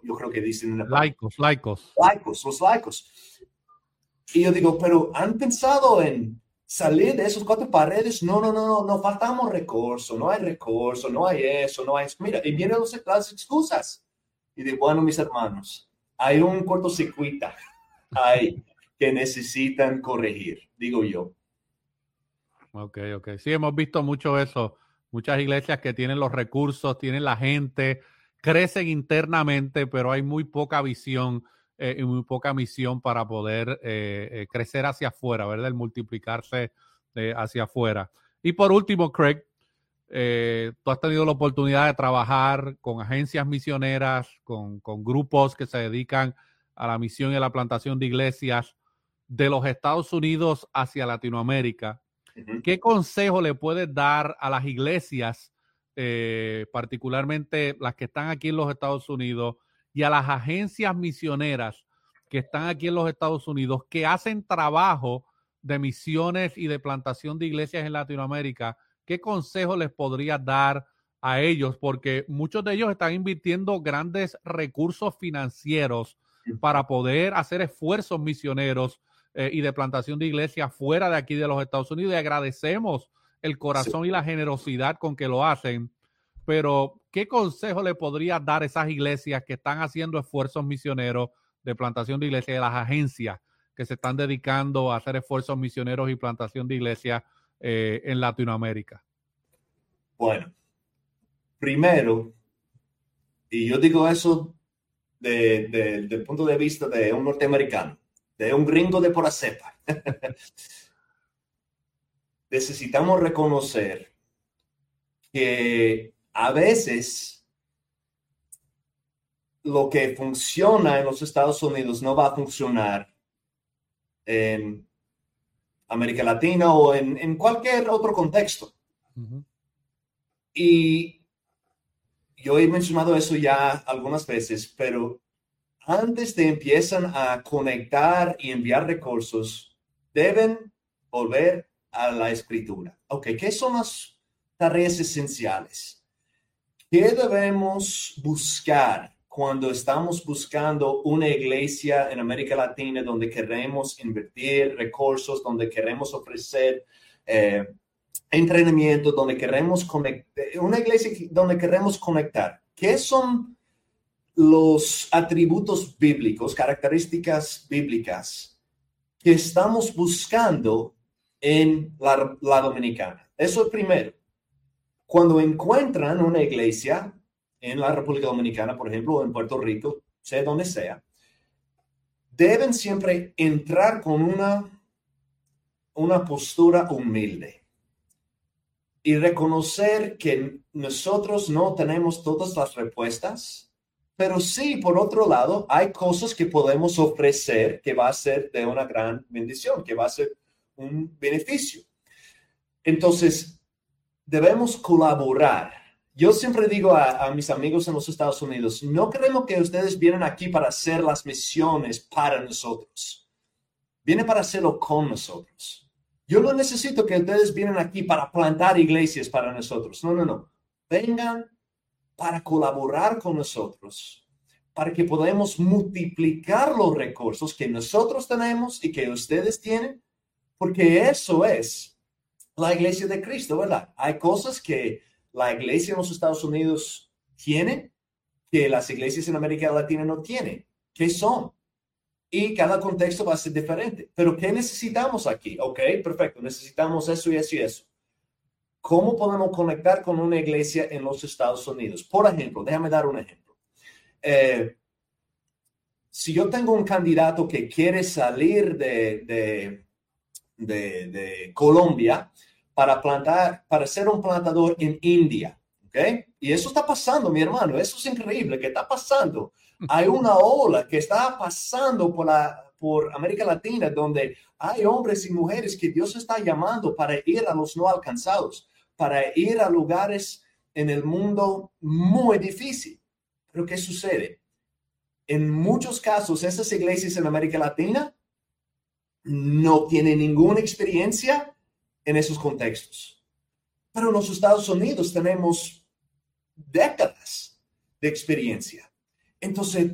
yo creo que dicen en laicos. Los laicos. Y yo digo, pero ¿han pensado en salir de esos 4 paredes? No, faltamos recurso, no hay recurso, no hay eso, no hay eso. Mira, y vienen las excusas. Y digo, bueno, mis hermanos, hay un cortocircuito ahí que necesitan corregir, digo yo. Ok. Sí, hemos visto mucho eso. Muchas iglesias que tienen los recursos, tienen la gente, crecen internamente, pero hay muy poca visión y muy poca misión para poder crecer hacia afuera, ¿verdad? El multiplicarse hacia afuera. Y por último, Craig, tú has tenido la oportunidad de trabajar con agencias misioneras, con grupos que se dedican a la misión y a la plantación de iglesias de los Estados Unidos hacia Latinoamérica. ¿Qué consejo le puedes dar a las iglesias, particularmente las que están aquí en los Estados Unidos, y a las agencias misioneras que están aquí en los Estados Unidos, que hacen trabajo de misiones y de plantación de iglesias en Latinoamérica? ¿Qué consejo les podrías dar a ellos? Porque muchos de ellos están invirtiendo grandes recursos financieros para poder hacer esfuerzos misioneros y de plantación de iglesias fuera de aquí de los Estados Unidos, y agradecemos el corazón y la generosidad con que lo hacen. Pero, ¿qué consejo le podrías dar a esas iglesias que están haciendo esfuerzos misioneros de plantación de iglesias, de las agencias que se están dedicando a hacer esfuerzos misioneros y plantación de iglesias en Latinoamérica? Bueno, primero, y yo digo eso del punto de vista de un norteamericano, de un gringo de pura cepa. Necesitamos reconocer que a veces lo que funciona en los Estados Unidos no va a funcionar en América Latina o en cualquier otro contexto. Y yo he mencionado eso ya algunas veces, pero antes de empiezan a conectar y enviar recursos, deben volver a la escritura. Ok, ¿qué son las tareas esenciales? ¿Qué debemos buscar cuando estamos buscando una iglesia en América Latina donde queremos invertir recursos, donde queremos ofrecer entrenamiento, donde queremos conectar, una iglesia donde queremos conectar? ¿Qué son los atributos bíblicos, características bíblicas que estamos buscando en la dominicana? Eso es primero. Cuando encuentran una iglesia en la República Dominicana, por ejemplo, o en Puerto Rico, sea donde sea, deben siempre entrar con una postura humilde y reconocer que nosotros no tenemos todas las respuestas, pero sí, por otro lado, hay cosas que podemos ofrecer que va a ser de una gran bendición, que va a ser un beneficio. Entonces, debemos colaborar. Yo siempre digo a mis amigos en los Estados Unidos, no queremos que ustedes vienen aquí para hacer las misiones para nosotros. Vienen para hacerlo con nosotros. Yo no necesito que ustedes vienen aquí para plantar iglesias para nosotros. No. Vengan para colaborar con nosotros, para que podamos multiplicar los recursos que nosotros tenemos y que ustedes tienen, porque eso es la iglesia de Cristo, ¿verdad? Hay cosas que la iglesia en los Estados Unidos tiene que las iglesias en América Latina no tienen. ¿Qué son? Y cada contexto va a ser diferente. Pero ¿qué necesitamos aquí? Ok, perfecto. Necesitamos eso y eso y eso. ¿Cómo podemos conectar con una iglesia en los Estados Unidos? Por ejemplo, déjame dar un ejemplo. Si yo tengo un candidato que quiere salir de Colombia para ser un plantador en India, ¿ok? Y eso está pasando, mi hermano. Eso es increíble que está pasando. Hay una ola que está pasando por América Latina donde hay hombres y mujeres que Dios está llamando para ir a los no alcanzados, para ir a lugares en el mundo muy difícil. Pero ¿qué sucede? En muchos casos, esas iglesias en América Latina no tienen ninguna experiencia en esos contextos. Pero en los Estados Unidos tenemos décadas de experiencia. Entonces,